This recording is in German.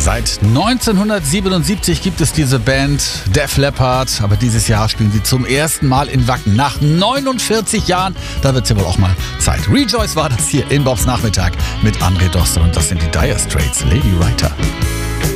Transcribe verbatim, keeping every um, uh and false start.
Seit neunzehnhundertsiebenundsiebzig gibt es diese Band Def Leppard, aber dieses Jahr spielen sie zum ersten Mal in Wacken. Nach neunundvierzig Jahren, da wird es ja wohl auch mal Zeit. Rejoice war das hier in Bobs Nachmittag mit André Dostel und das sind die Dire Straits, Lady Writer.